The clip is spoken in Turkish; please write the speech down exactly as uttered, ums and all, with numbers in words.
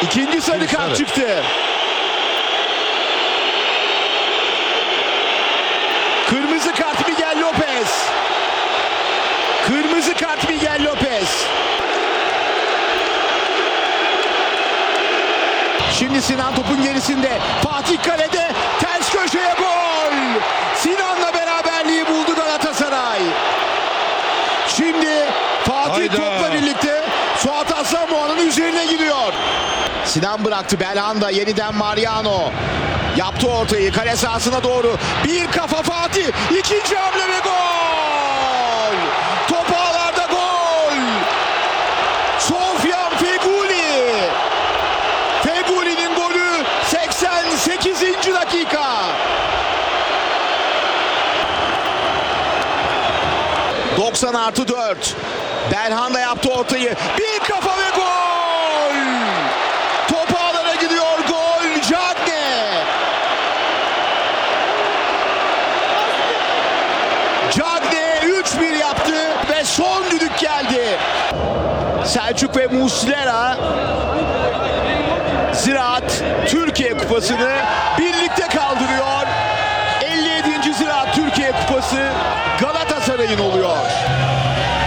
İkinci sarı İkinci kart sarı. çıktı. Kırmızı kart Miguel Lopez. Kırmızı kart Miguel Lopez. Şimdi Sinan topun gerisinde. Fatih kalede. Ters köşeye gol. Sinan'la beraberliği buldu Galatasaray. Şimdi Fatih Hayda. topla birlikte Suat Aslanboğa'nın üzerine gidiyor. Sinan bıraktı. Belhanda yeniden Mariano. Yaptı ortayı kale sahasına doğru. Bir kafa Fatih. İkinci hamle ve gol. Top ağlarda gol. Sofyan Feguli. Feguli'nin golü seksen sekizinci dakika. doksan artı dört. Belhanda yaptı ortayı. Bir kafa ve gol. Top ağlara gidiyor. Gol. Cagne. Cagne üç bir yaptı ve son düdük geldi. Selçuk ve Muslera Ziraat Türkiye Kupası'nı birlikte kaldırıyor. elli yedinci Ziraat Türkiye Kupası Galatasaray'ın oluyor.